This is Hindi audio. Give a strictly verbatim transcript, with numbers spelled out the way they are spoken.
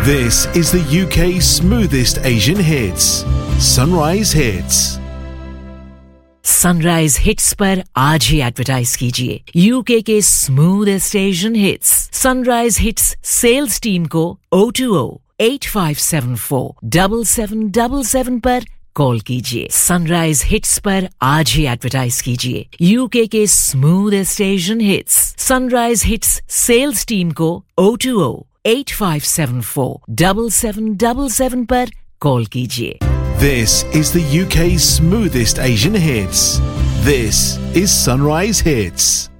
This is the U K's smoothest Asian hits. Sunrise Hits. Sunrise hits पर आज ही एडवर्टाइज कीजिए यूके के smoothest Asian hits sunrise hits sales team को O two O eight five seven four seven seven seven seven पर कॉल कीजिए। सनराइज हिट्स पर आज ही एडवर्टाइज कीजिए यूके के smoothest Asian hits sunrise hits sales team को O two O eight five seven four seven seven seven seven पर कॉल कीजिए। This is the U K's smoothest Asian hits. This is Sunrise Hits.